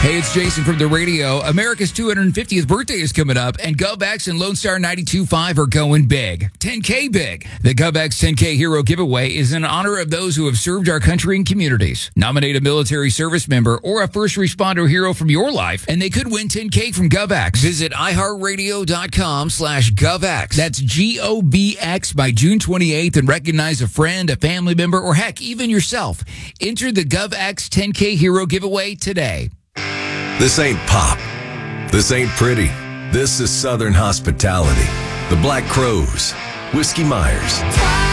Hey, it's Jason from the radio. America's 250th birthday is coming up, and GovX and Lone Star 92.5 are going big. 10K big. The GovX 10K Hero Giveaway is in honor of those who have served our country and communities. Nominate a military service member or a first responder hero from your life, and they could win 10K from GovX. Visit iHeartRadio.com/GovX. That's GOVX by June 28th and recognize a friend, a family member, or heck, even yourself. Enter the GovX 10K Hero Giveaway today. This ain't pop. This ain't pretty. This is Southern hospitality. The Black Crowes, Whiskey Myers.